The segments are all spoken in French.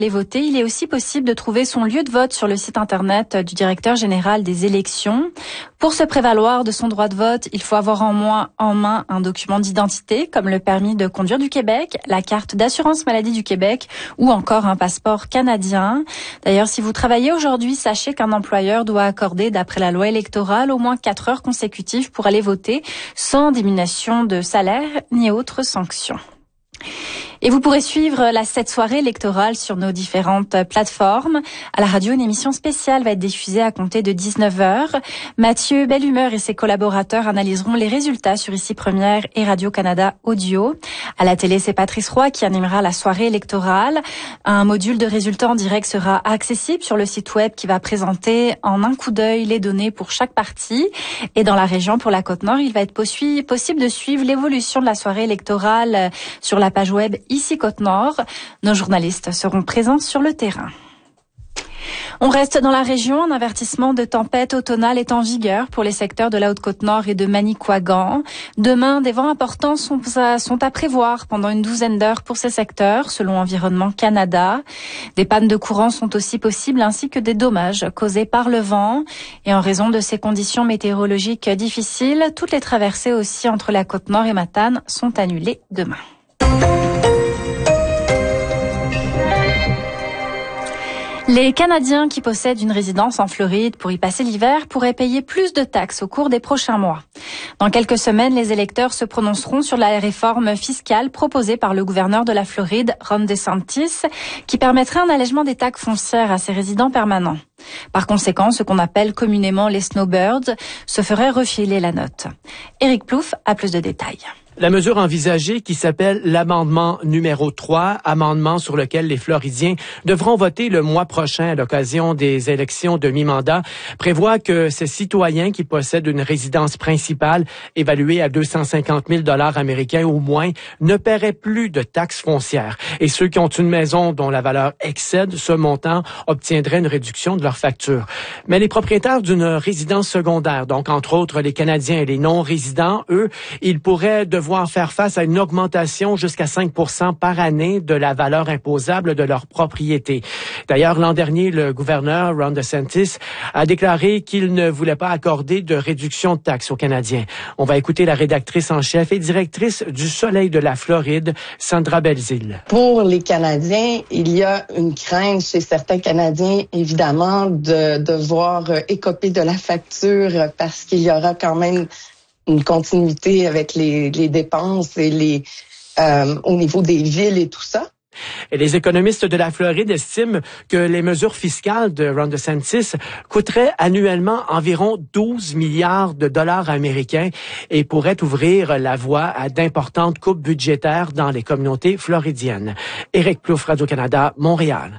les voter, il est aussi possible de trouver son lieu de vote sur le site internet du directeur général des élections. Pour se prévaloir de son droit de vote, il faut avoir en main un document d'identité comme le permis de conduire du Québec, la carte d'assurance maladie du Québec ou encore un passeport canadien. D'ailleurs, si vous travaillez aujourd'hui, sachez qu'un employeur doit accorder, d'après la loi électorale, au moins 4 heures consécutives pour aller voter sans diminution de salaire ni autres sanctions. Et vous pourrez suivre cette soirée électorale sur nos différentes plateformes. À la radio, une émission spéciale va être diffusée à compter de 19h. Mathieu Bellumeur et ses collaborateurs analyseront les résultats sur Ici Première et Radio-Canada Audio. À la télé, c'est Patrice Roy qui animera la soirée électorale. Un module de résultats en direct sera accessible sur le site web qui va présenter en un coup d'œil les données pour chaque parti. Et dans la région, pour la Côte-Nord, il va être possible de suivre l'évolution de la soirée électorale sur la page web Ici Côte-Nord. Nos journalistes seront présents sur le terrain. On reste dans la région. Un avertissement de tempête automnale est en vigueur pour les secteurs de la Haute-Côte-Nord et de Manicouagan. Demain, des vents importants sont à prévoir pendant une douzaine d'heures pour ces secteurs, selon Environnement Canada. Des pannes de courant sont aussi possibles, ainsi que des dommages causés par le vent. Et en raison de ces conditions météorologiques difficiles, toutes les traversées aussi entre la Côte-Nord et Matane sont annulées demain. Les Canadiens qui possèdent une résidence en Floride pour y passer l'hiver pourraient payer plus de taxes au cours des prochains mois. Dans quelques semaines, les électeurs se prononceront sur la réforme fiscale proposée par le gouverneur de la Floride, Ron DeSantis, qui permettrait un allègement des taxes foncières à ses résidents permanents. Par conséquent, ce qu'on appelle communément les snowbirds se ferait refiler la note. Éric Plouffe a plus de détails. La mesure envisagée, qui s'appelle l'amendement numéro 3, amendement sur lequel les Floridiens devront voter le mois prochain à l'occasion des élections de mi-mandat, prévoit que ces citoyens qui possèdent une résidence principale évaluée à 250 000 $ américains ou moins ne paieraient plus de taxes foncières. Et ceux qui ont une maison dont la valeur excède ce montant obtiendraient une réduction de leur facture. Mais les propriétaires d'une résidence secondaire, donc entre autres les Canadiens et les non-résidents, eux, ils pourraient devoir faire face à une augmentation jusqu'à 5 % par année de la valeur imposable de leur propriété. D'ailleurs, l'an dernier, le gouverneur Ron DeSantis a déclaré qu'il ne voulait pas accorder de réduction de taxes aux Canadiens. On va écouter la rédactrice en chef et directrice du Soleil de la Floride, Sandra Belzile. Pour les Canadiens, il y a une crainte chez certains Canadiens, évidemment, de devoir écoper de la facture parce qu'il y aura quand même une continuité avec les dépenses et au niveau des villes et tout ça. Et les économistes de la Floride estiment que les mesures fiscales de Ron DeSantis coûteraient annuellement environ 12 milliards de dollars américains et pourraient ouvrir la voie à d'importantes coupes budgétaires dans les communautés floridiennes. Éric Plouffe, Radio-Canada, Montréal.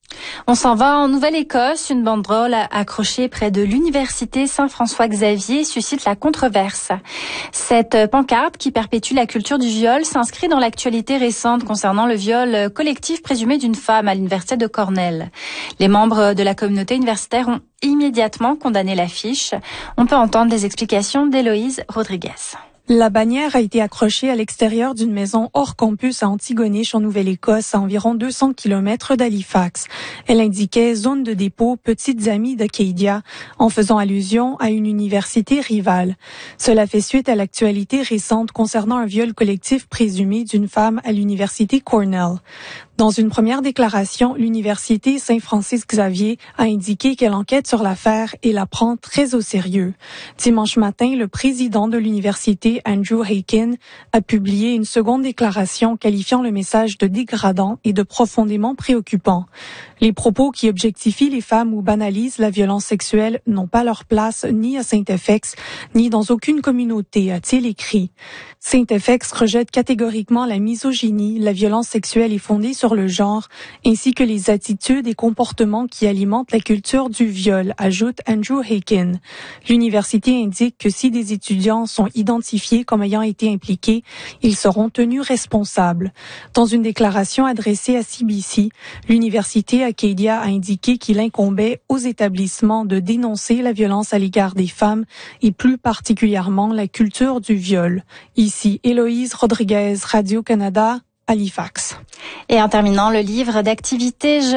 On s'en va en Nouvelle-Écosse. Une banderole accrochée près de l'université Saint-François-Xavier suscite la controverse. Cette pancarte qui perpétue la culture du viol s'inscrit dans l'actualité récente concernant le viol collectif présumé d'une femme à l'université de Cornell. Les membres de la communauté universitaire ont immédiatement condamné l'affiche. On peut entendre les explications d'Héloïse Rodriguez. La bannière a été accrochée à l'extérieur d'une maison hors campus à Antigonish, en Nouvelle-Écosse, à environ 200 km d'Halifax. Elle indiquait « Zone de dépôt Petites Amies d'Acadia », en faisant allusion à une université rivale. Cela fait suite à l'actualité récente concernant un viol collectif présumé d'une femme à l'université Cornell. Dans une première déclaration, l'université Saint-Francis-Xavier a indiqué qu'elle enquête sur l'affaire et la prend très au sérieux. Dimanche matin, le président de l'université, Andrew Haken, a publié une seconde déclaration qualifiant le message de dégradant et de profondément préoccupant. Les propos qui objectifient les femmes ou banalisent la violence sexuelle n'ont pas leur place ni à Saint-FX, ni dans aucune communauté, a-t-il écrit. Saint-FX rejette catégoriquement la misogynie, la violence sexuelle est fondée sur le genre, ainsi que les attitudes et comportements qui alimentent la culture du viol, ajoute Andrew Haken. L'université indique que si des étudiants sont identifiés comme ayant été impliqués, ils seront tenus responsables. Dans une déclaration adressée à CBC, l'université Acadia a indiqué qu'il incombait aux établissements de dénoncer la violence à l'égard des femmes et plus particulièrement la culture du viol. Ici, Héloïse Rodriguez, Radio-Canada, Halifax. Et en terminant, le livre d'activités